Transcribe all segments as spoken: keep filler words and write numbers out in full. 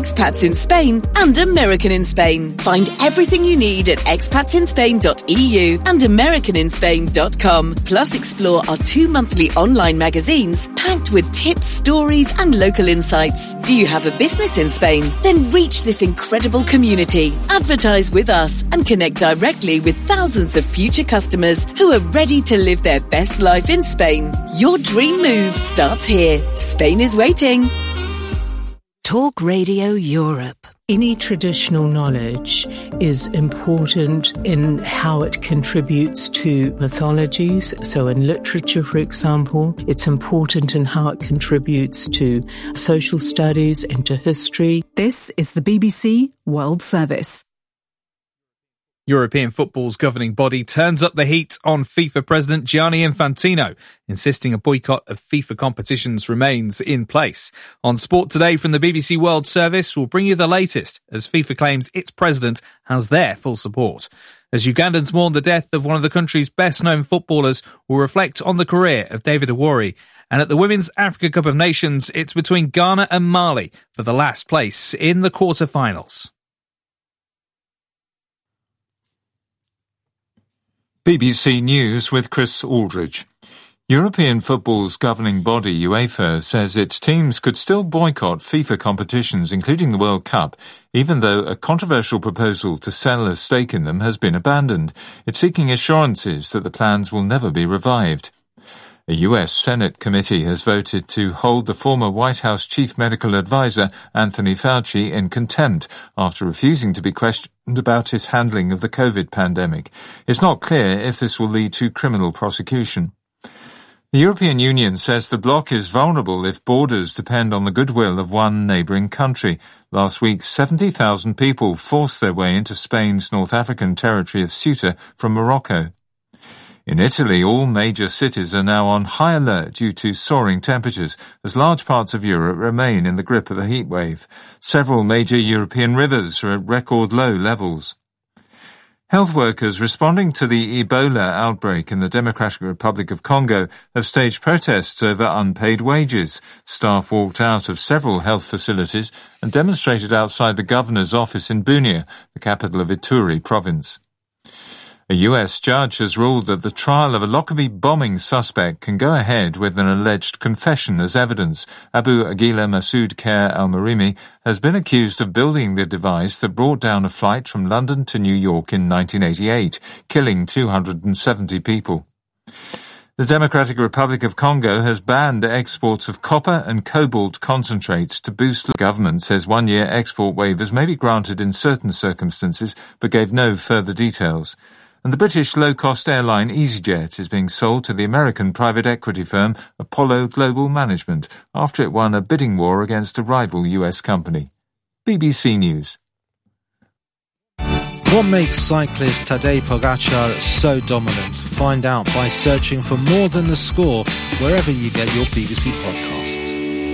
expats in Spain and American in Spain. Find everything you need at expats in spain dot e u and american in spain dot com. Plus, explore our two monthly online magazines packed with tips, stories and local insights. Do you have a business in Spain? Then reach this incredible community. Advertise with us and connect directly with thousands of future customers who are ready to live their best life in Spain. Your dream move starts here. Spain is waiting. Talk Radio Europe. Any traditional knowledge is important in how it contributes to mythologies. So in literature, for example, it's important in how it contributes to social studies and to history. This is the B B C World Service. European football's governing body turns up the heat on FIFA President Gianni Infantino, insisting a boycott of FIFA competitions remains in place. On Sport Today from the B B C World Service, we'll bring you the latest as FIFA claims its president has their full support. As Ugandans mourn the death of one of the country's best-known footballers, we'll reflect on the career of David Awori. And at the Women's Africa Cup of Nations, it's between Ghana and Mali for the last place in the quarter-finals. B B C News with Chris Aldridge. European football's governing body, UEFA, says its teams could still boycott FIFA competitions, including the World Cup, even though a controversial proposal to sell a stake in them has been abandoned. It's seeking assurances that the plans will never be revived. A U S Senate committee has voted to hold the former White House chief medical advisor, Anthony Fauci, in contempt after refusing to be questioned about his handling of the COVID pandemic. It's not clear if this will lead to criminal prosecution. The European Union says the bloc is vulnerable if borders depend on the goodwill of one neighbouring country. Last week, seventy thousand people forced their way into Spain's North African territory of Ceuta from Morocco. In Italy, all major cities are now on high alert due to soaring temperatures, as large parts of Europe remain in the grip of a heat wave. Several major European rivers are at record low levels. Health workers responding to the Ebola outbreak in the Democratic Republic of Congo have staged protests over unpaid wages. Staff walked out of several health facilities and demonstrated outside the governor's office in Bunia, the capital of Ituri province. A U S judge has ruled that the trial of a Lockerbie bombing suspect can go ahead with an alleged confession as evidence. Abu Aguila Masood Khair al-Marimi has been accused of building the device that brought down a flight from London to New York in nineteen eighty-eight, killing two hundred seventy people. The Democratic Republic of Congo has banned exports of copper and cobalt concentrates to boost. The government says one-year export waivers may be granted in certain circumstances, but gave no further details. And the British low-cost airline EasyJet is being sold to the American private equity firm Apollo Global Management after it won a bidding war against a rival U S company. B B C News. What makes cyclist Tadej Pogačar so dominant? Find out by searching for More Than the Score wherever you get your B B C podcasts.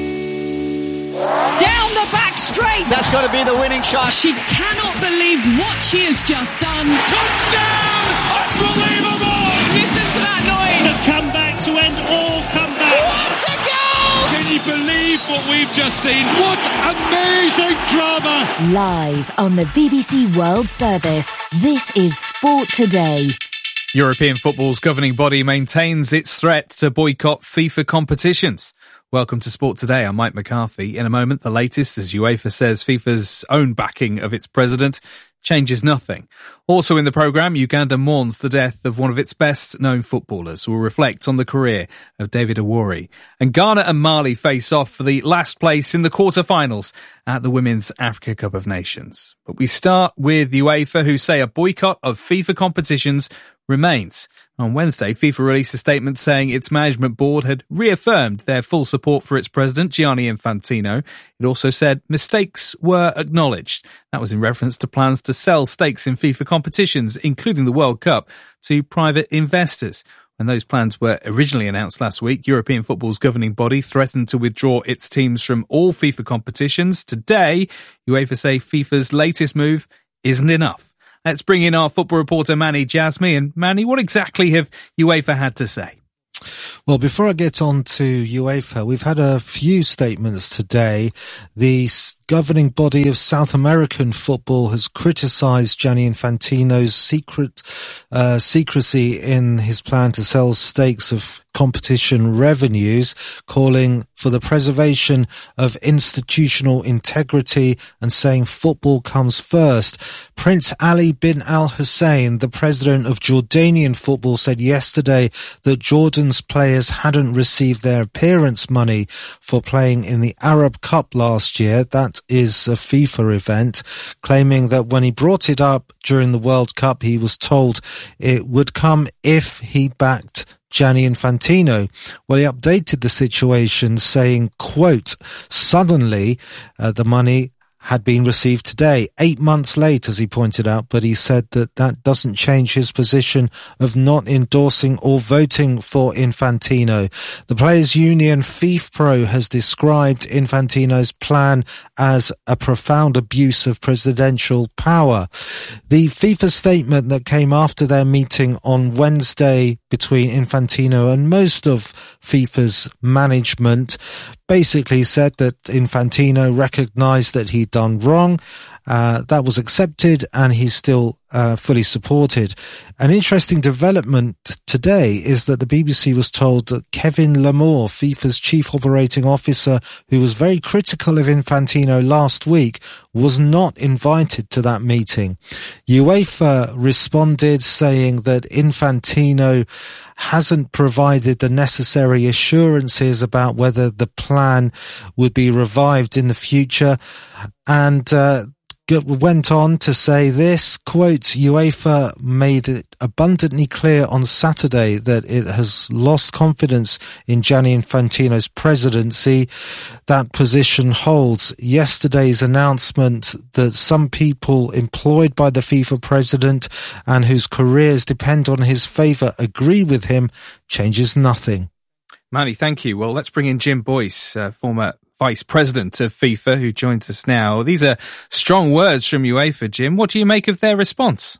Down the back straight! That's got to be the winning shot. She cannot believe what she has just done. Touchdown! Unbelievable! Listen to that noise! The comeback to end all comebacks. What a goal! Can you believe what we've just seen? What amazing drama! Live on the B B C World Service, this is Sport Today. European football's governing body maintains its threat to boycott FIFA competitions. Welcome to Sport Today. I'm Mike McCarthy. In a moment, the latest as UEFA says FIFA's own backing of its president changes nothing. Also in the programme, Uganda mourns the death of one of its best-known footballers. We'll reflect on the career of David Awori. And Ghana and Mali face off for the last place in the quarter-finals at the Women's Africa Cup of Nations. But we start with UEFA, who say a boycott of FIFA competitions remains. On Wednesday, FIFA released a statement saying its management board had reaffirmed their full support for its president, Gianni Infantino. It also said mistakes were acknowledged. That was in reference to plans to sell stakes in FIFA competitions, including the World Cup, to private investors. When those plans were originally announced last week, European football's governing body threatened to withdraw its teams from all FIFA competitions. Today, UEFA say FIFA's latest move isn't enough. Let's bring in our football reporter, Manny Jasmi. And Manny, what exactly have UEFA had to say? Well, before I get on to UEFA, we've had a few statements today. The governing body of South American football has criticised Gianni Infantino's secret uh, secrecy in his plan to sell stakes of competition revenues, calling for the preservation of institutional integrity and saying football comes first. Prince Ali bin Al Hussein, the president of Jordanian football, said yesterday that Jordan's players hadn't received their appearance money for playing in the Arab Cup last year. That is a FIFA event, claiming that when he brought it up during the World Cup, he was told it would come if he backed Gianni Infantino. Well, he updated the situation saying, quote, suddenly uh, the money had been received today, eight months late, as he pointed out, but he said that that doesn't change his position of not endorsing or voting for Infantino. The Players Union FIFPro has described Infantino's plan as a profound abuse of presidential power. The FIFA statement that came after their meeting on Wednesday between Infantino and most of FIFA's management basically said that Infantino recognised that he'd done wrong. Uh, that was accepted and he's still uh, fully supported. An interesting development today is that the B B C was told that Kevin Lamore, FIFA's chief operating officer, who was very critical of Infantino last week, was not invited to that meeting. UEFA responded saying that Infantino hasn't provided the necessary assurances about whether the plan would be revived in the future, and uh, went on to say this, quote, UEFA made it abundantly clear on Saturday that it has lost confidence in Gianni Infantino's presidency. That position holds. Yesterday's announcement that some people employed by the FIFA president and whose careers depend on his favour agree with him changes nothing. Manny, thank you. Well, let's bring in Jim Boyce, uh, former Vice President of FIFA, who joins us now. These are strong words from UEFA, Jim. What do you make of their response?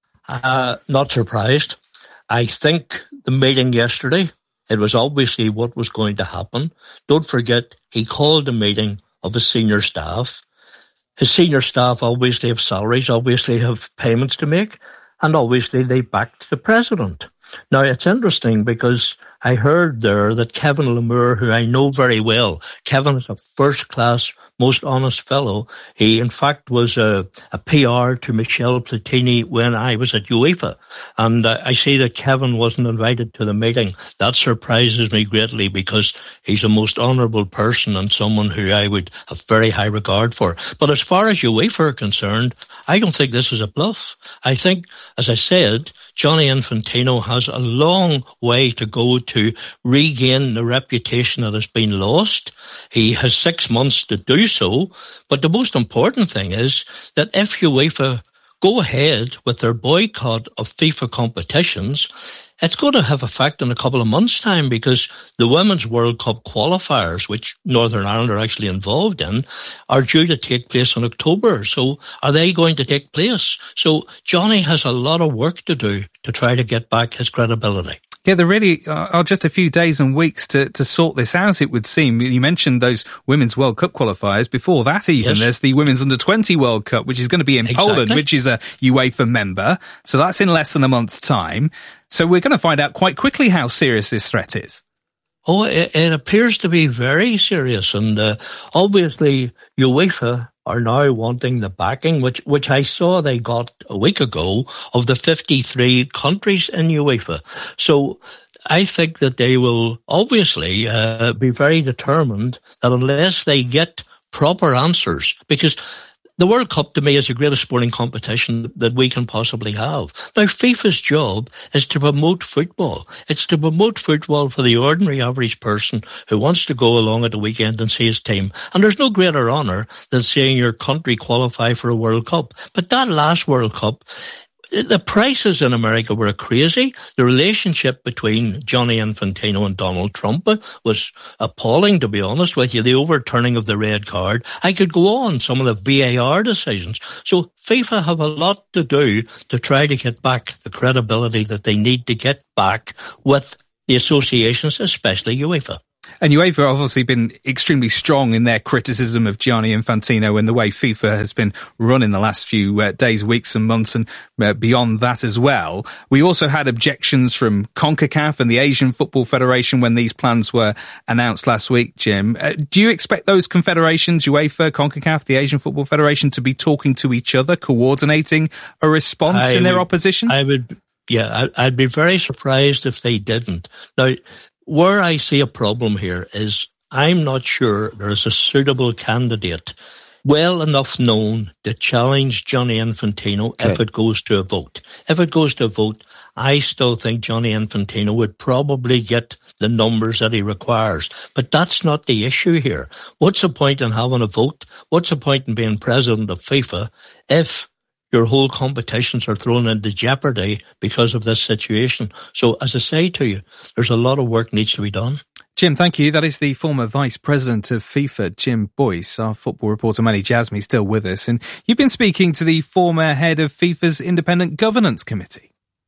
Uh, not surprised. I think the meeting yesterday, it was obviously what was going to happen. Don't forget, he called a meeting of his senior staff. His senior staff obviously have salaries, obviously have payments to make, and obviously they backed the president. Now, it's interesting because I heard there that Kevin Lamore, who I know very well, Kevin is a first-class, most honest fellow. He, in fact, was a, a P R to Michel Platini when I was at UEFA. And uh, I see that Kevin wasn't invited to the meeting. That surprises me greatly because he's a most honourable person and someone who I would have very high regard for. But as far as UEFA are concerned, I don't think this is a bluff. I think, as I said, Gianni Infantino has a long way to go to regain the reputation that has been lost. He has six months to do so. But the most important thing is that if UEFA go ahead with their boycott of FIFA competitions, it's going to have effect in a couple of months' time because the Women's World Cup qualifiers, which Northern Ireland are actually involved in, are due to take place in October. So are they going to take place? So Johnny has a lot of work to do to try to get back his credibility. Yeah, there really are just a few days and weeks to, to sort this out, it would seem. You mentioned those Women's World Cup qualifiers. Before that even, yes. There's the Women's Under twenty World Cup, which is going to be in exactly. Poland, which is a UEFA member. So that's in less than a month's time. So we're going to find out quite quickly how serious this threat is. Oh, it, it appears to be very serious. And uh, obviously, UEFA are now wanting the backing, which which I saw they got a week ago, of the fifty-three countries in UEFA. So I think that they will obviously uh, be very determined that unless they get proper answers, because the World Cup to me is the greatest sporting competition that we can possibly have. Now, FIFA's job is to promote football. It's to promote football for the ordinary average person who wants to go along at the weekend and see his team. And there's no greater honour than seeing your country qualify for a World Cup. But that last World Cup, the prices in America were crazy. The relationship between Gianni Infantino and Donald Trump was appalling, to be honest with you. The overturning of the red card. I could go on, some of the V A R decisions. So FIFA have a lot to do to try to get back the credibility that they need to get back with the associations, especially UEFA. And UEFA have obviously been extremely strong in their criticism of Gianni Infantino and the way FIFA has been run in the last few uh, days, weeks and months, and uh, beyond that as well. We also had objections from CONCACAF and the Asian Football Federation when these plans were announced last week, Jim. Uh, do you expect those confederations, UEFA, CONCACAF, the Asian Football Federation, to be talking to each other, coordinating a response I in their would, opposition? I would, yeah, I, I'd be very surprised if they didn't. Now, where I see a problem here is I'm not sure there's a suitable candidate well enough known to challenge Gianni Infantino okay. if it goes to a vote. If it goes to a vote, I still think Gianni Infantino would probably get the numbers that he requires. But that's not the issue here. What's the point in having a vote? What's the point in being president of FIFA if your whole competitions are thrown into jeopardy because of this situation? So, as I say to you, there's a lot of work needs to be done. Jim, thank you. That is the former Vice President of FIFA, Jim Boyce. Our football reporter, Manny Jasmy, still with us. And you've been speaking to the former head of FIFA's Independent Governance Committee.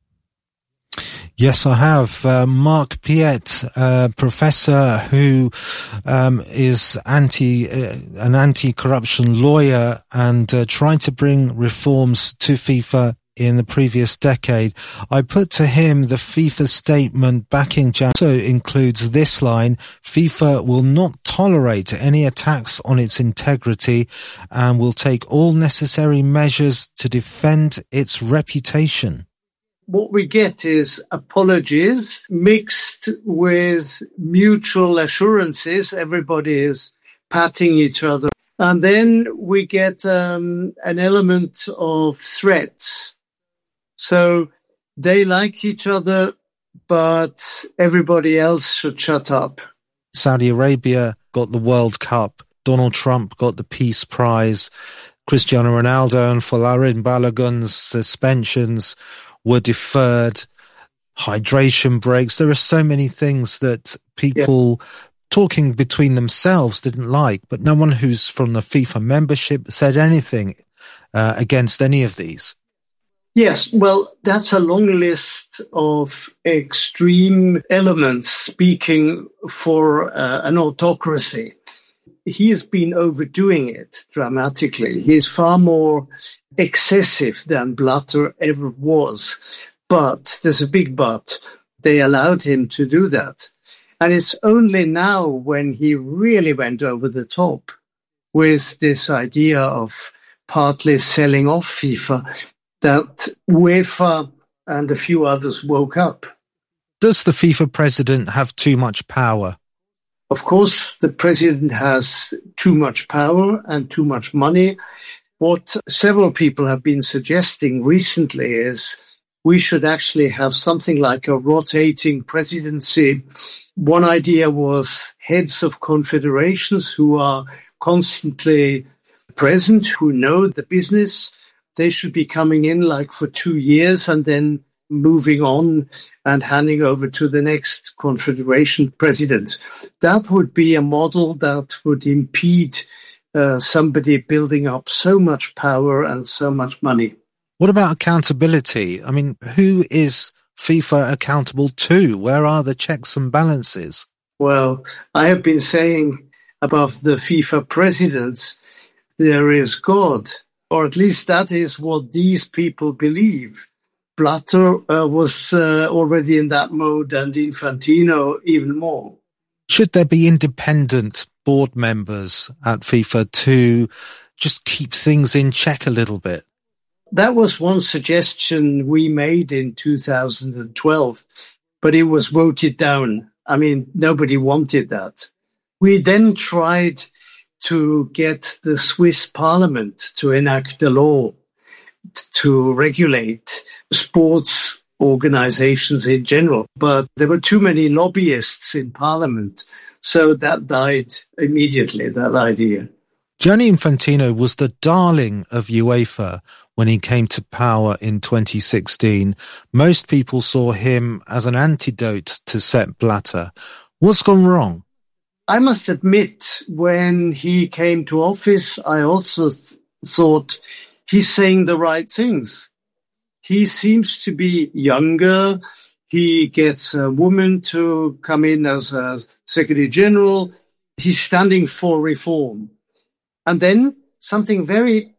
Yes, I have. Uh, Mark Piet, uh, professor who um, is anti uh, an anti-corruption lawyer and uh, trying to bring reforms to FIFA in the previous decade. I put to him the FIFA statement backing Jan also includes this line: FIFA will not tolerate any attacks on its integrity and will take all necessary measures to defend its reputation. What we get is apologies mixed with mutual assurances. Everybody is patting each other. And then we get um, an element of threats. So they like each other, but everybody else should shut up. Saudi Arabia got the World Cup. Donald Trump got the Peace Prize. Cristiano Ronaldo and Folarin Balogun's suspensions were deferred, hydration breaks. There are so many things that people yeah. talking between themselves didn't like, but no one who's from the FIFA membership said anything uh, against any of these. Yes, well, that's a long list of extreme elements speaking for uh, an autocracy. He has been overdoing it dramatically. He's far more excessive than Blatter ever was. But there's a big but. They allowed him to do that. And it's only now when he really went over the top with this idea of partly selling off FIFA that UEFA and a few others woke up. Does the FIFA president have too much power? Of course, the president has too much power and too much money. What several people have been suggesting recently is we should actually have something like a rotating presidency. One idea was heads of confederations who are constantly present, who know the business. They should be coming in like for two years and then moving on and handing over to the next confederation president. That would be a model that would impede uh, somebody building up so much power and so much money. What about accountability? I mean, who is FIFA accountable to? Where are the checks and balances? Well, I have been saying above the FIFA presidents, there is God, or at least that is what these people believe. Blatter uh, was uh, already in that mode, and Infantino even more. Should there be independent board members at FIFA to just keep things in check a little bit? That was one suggestion we made in two thousand twelve, but it was voted down. I mean, nobody wanted that. We then tried to get the Swiss parliament to enact a law to regulate sports organizations in general. But there were too many lobbyists in parliament, so that died immediately, that idea. Gianni Infantino was the darling of UEFA when he came to power in twenty sixteen. Most people saw him as an antidote to Sepp Blatter. What's gone wrong? I must admit, when he came to office, I also th- thought he's saying the right things. He seems to be younger. He gets a woman to come in as a Secretary General. He's standing for reform. And then something very